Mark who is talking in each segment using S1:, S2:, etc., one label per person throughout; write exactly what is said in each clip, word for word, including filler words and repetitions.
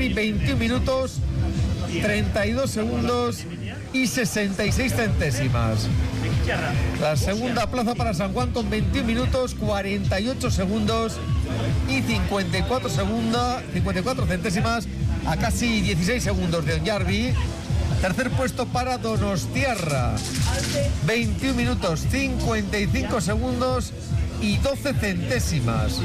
S1: Yarbi, veintiún minutos, treinta y dos segundos y sesenta y seis centésimas. La segunda plaza para San Juan con veintiún minutos, cuarenta y ocho segundos y cincuenta y cuatro segundos, cincuenta y cuatro centésimas, a casi dieciséis segundos de Onyarbi. Tercer puesto para Donostiarra, veintiún minutos, cincuenta y cinco segundos y doce centésimas.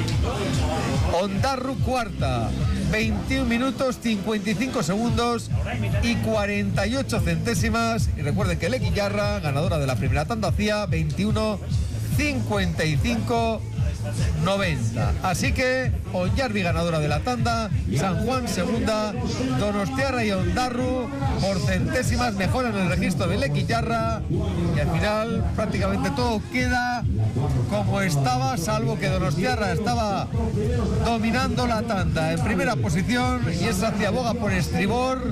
S1: Ondarru cuarta, veintiún minutos, cincuenta y cinco segundos y cuarenta y ocho centésimas. Y recuerden que Lequillarra, ganadora de la primera tanda, hacía veintiuno, cincuenta y cinco, noventa. Así que Onyarbi ganadora de la tanda, San Juan segunda, Donostiarra y Ondarru por centésimas mejoran el registro de Lequillarra, y al final prácticamente todo queda como estaba, salvo que Donostiarra estaba dominando la tanda en primera posición, y esa ciaboga por estribor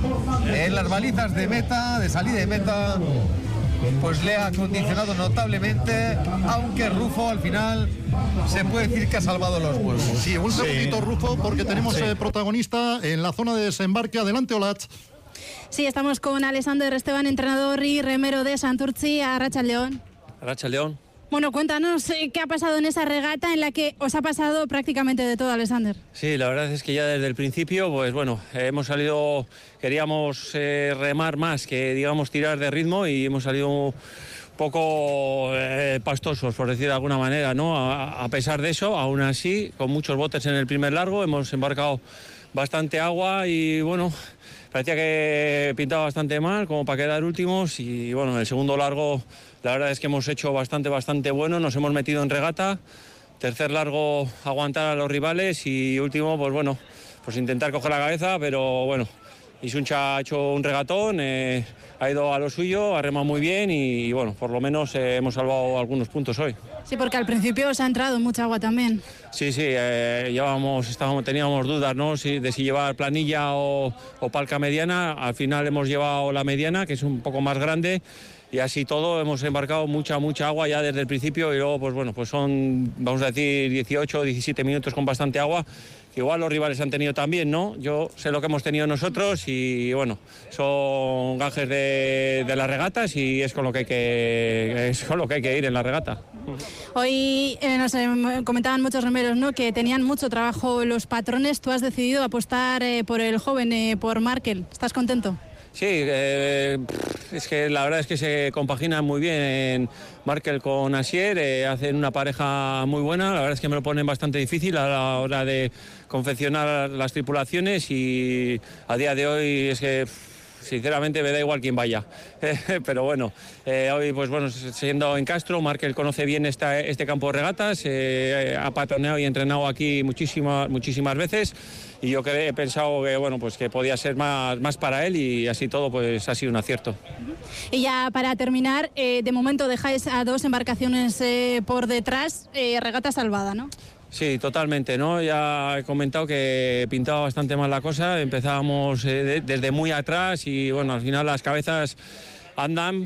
S1: en las balizas de meta, de salida de meta, pues le ha condicionado notablemente, aunque Rufo al final se puede decir que ha salvado los huevos.
S2: Sí, un segundito, sí. Rufo, porque tenemos sí. eh, protagonista en la zona de desembarque. Adelante, Olatz.
S3: Sí, estamos con Alexander Esteban, entrenador y remero de Santurtzi. Arratsaldeon.
S4: Arratsaldeon.
S3: Bueno, cuéntanos eh, qué ha pasado en esa regata en la que os ha pasado prácticamente de todo, Alexander.
S4: Sí, la verdad es que ya desde el principio, pues bueno, eh, hemos salido, queríamos eh, remar más que, digamos, tirar de ritmo, y hemos salido un poco eh, pastosos, por decir de alguna manera, ¿no? A, a pesar de eso, aún así, con muchos botes en el primer largo, hemos embarcado bastante agua y, bueno, parecía que pintaba bastante mal, como para quedar últimos, y, bueno, en el segundo largo la verdad es que hemos hecho bastante, bastante bueno, nos hemos metido en regata. Tercer largo, aguantar a los rivales, y último, pues bueno, pues intentar coger la cabeza, pero bueno, Isuncha ha hecho un regatón, eh, ha ido a lo suyo, ha remado muy bien, y, y bueno, por lo menos eh, hemos salvado algunos puntos hoy.
S3: Sí, porque al principio os ha entrado mucha agua también.
S4: Sí, sí, eh, llevábamos, estábamos, teníamos dudas, ¿no? Si, de si llevar planilla o, o palca mediana. Al final hemos llevado la mediana, que es un poco más grande, y así todo hemos embarcado mucha, mucha agua ya desde el principio, y luego, pues bueno, pues son, vamos a decir, dieciocho o diecisiete minutos con bastante agua, que igual los rivales han tenido también, ¿no? Yo sé lo que hemos tenido nosotros, y bueno, son gajes de, de las regatas, y es con lo que hay que, es con lo que hay que ir en la regata.
S3: Hoy eh, nos eh, comentaban muchos remeros, ¿no?, que tenían mucho trabajo los patrones. Tú has decidido apostar eh, por el joven, eh, por Markel. ¿Estás contento?
S4: Sí, eh, es que la verdad es que se compaginan muy bien Markel con Asier, eh, hacen una pareja muy buena. La verdad es que me lo ponen bastante difícil a la hora de confeccionar las tripulaciones, y a día de hoy es que sinceramente me da igual quién vaya, pero bueno, eh, hoy pues bueno, siendo en Castro, Markel conoce bien esta, este campo de regatas, eh, ha patroneado y entrenado aquí muchísimas, muchísimas veces, y yo que he pensado que bueno, pues que podía ser más, más para él, y así todo pues ha sido un acierto.
S3: Y ya para terminar, eh, de momento dejáis a dos embarcaciones eh, por detrás, eh, regata salvada, ¿no?
S4: Sí, totalmente, ¿no? Ya he comentado que pintaba bastante mal la cosa, empezábamos eh, de, desde muy atrás, y bueno, al final las cabezas andan,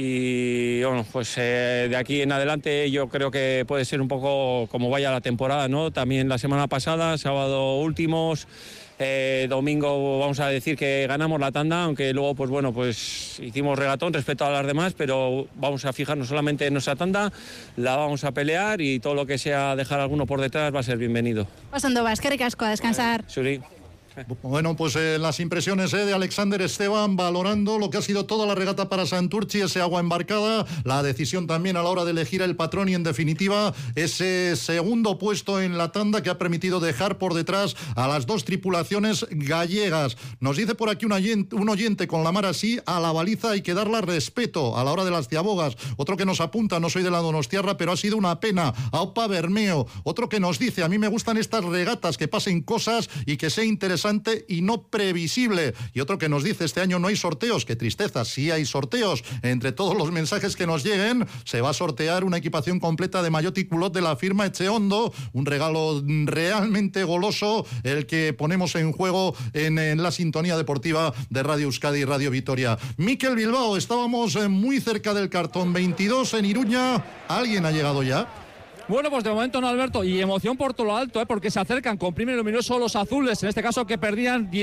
S4: y bueno, pues eh, de aquí en adelante yo creo que puede ser un poco como vaya la temporada, ¿no? También la semana pasada, sábado últimos, eh, domingo vamos a decir que ganamos la tanda, aunque luego pues bueno, pues hicimos regatón respecto a las demás, pero vamos a fijarnos solamente en nuestra tanda, la vamos a pelear, y todo lo que sea dejar alguno por detrás va a ser bienvenido.
S3: Pasando vas, que casco a descansar.
S4: Suri.
S2: Bueno, pues eh, las impresiones eh, de Alexander Esteban, valorando lo que ha sido toda la regata para Santurtzi, ese agua embarcada, la decisión también a la hora de elegir el patrón, y en definitiva ese segundo puesto en la tanda que ha permitido dejar por detrás a las dos tripulaciones gallegas. Nos dice por aquí un oyente, un oyente con la mar así, a la baliza hay que darle respeto a la hora de las ciabogas. Otro que nos apunta, no soy de la Donostiarra, pero ha sido una pena, a Opa Bermeo. Otro que nos dice, a mí me gustan estas regatas, que pasen cosas y que sea interesante y no previsible. Y otro que nos dice, este año no hay sorteos, qué tristeza, sí hay sorteos. Entre todos los mensajes que nos lleguen, se va a sortear una equipación completa de maillot y culot de la firma Echeondo, un regalo realmente goloso, el que ponemos en juego en, en la sintonía deportiva de Radio Euskadi y Radio Vitoria. Mikel Bilbao, estábamos muy cerca del cartón veintidós en Iruña. ¿Alguien ha llegado ya?
S5: Bueno, pues de momento no, Alberto, y emoción por todo lo alto, ¿eh? Porque se acercan con primer luminoso los azules, en este caso que perdían